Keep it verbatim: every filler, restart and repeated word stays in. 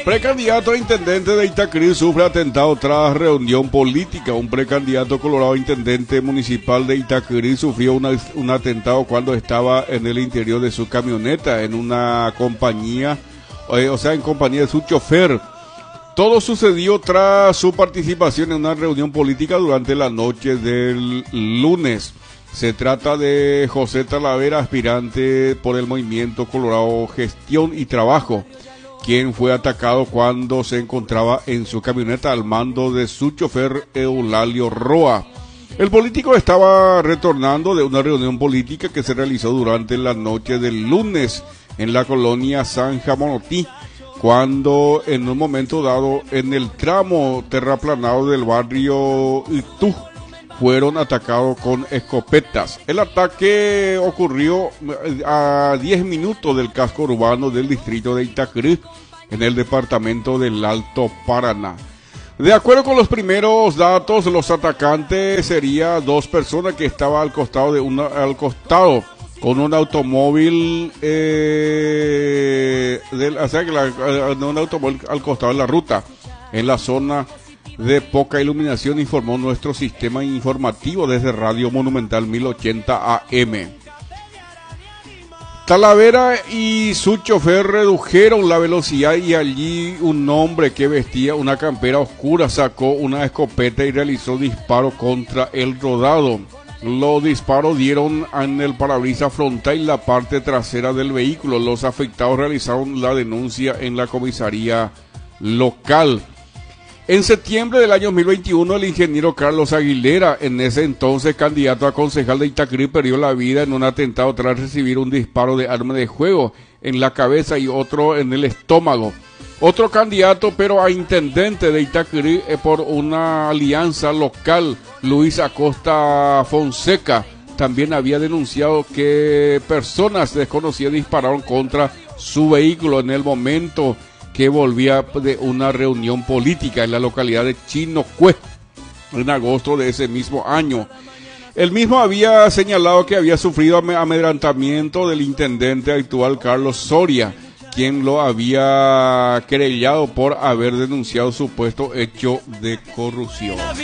Precandidato a intendente de Itacrí sufre atentado tras reunión política. Un precandidato colorado a intendente municipal de Itacrí sufrió una, un atentado cuando estaba en el interior de su camioneta en una compañía, eh, o sea, en compañía de su chofer. Todo sucedió tras su participación en una reunión política durante la noche del lunes. Se trata de José Talavera, aspirante por el Movimiento Colorado Gestión y Trabajo, quien fue atacado cuando se encontraba en su camioneta al mando de su chofer Eulalio Roa. El político estaba retornando de una reunión política que se realizó durante la noche del lunes en la colonia San Jamonotí, cuando en un momento dado en el tramo terraplanado del barrio Itú fueron atacados con escopetas. El ataque ocurrió a diez minutos del casco urbano del distrito de Itacrí, en el departamento del Alto Paraná. De acuerdo con los primeros datos, los atacantes serían dos personas que estaban al costado de una, al costado con un automóvil, eh, del, o sea, que la, un automóvil al costado de la ruta, en la zona de poca iluminación, informó nuestro sistema informativo desde Radio Monumental mil ochenta A M. Talavera y su chofer redujeron la velocidad y allí un hombre que vestía una campera oscura sacó una escopeta y realizó disparos contra el rodado. Los disparos dieron en el parabrisas frontal y la parte trasera del vehículo. Los afectados realizaron la denuncia en la comisaría local. En septiembre del año dos mil veintiuno, el ingeniero Carlos Aguilera, en ese entonces candidato a concejal de Itacrí, perdió la vida en un atentado tras recibir un disparo de arma de fuego en la cabeza y otro en el estómago. Otro candidato, pero a intendente de Itacrí, eh, por una alianza local, Luis Acosta Fonseca, también había denunciado que personas desconocidas dispararon contra su vehículo en el momento que volvía de una reunión política en la localidad de Chinocué en agosto de ese mismo año. El mismo había señalado que había sufrido amedrentamiento del intendente actual Carlos Soria, quien lo había querellado por haber denunciado supuesto hecho de corrupción.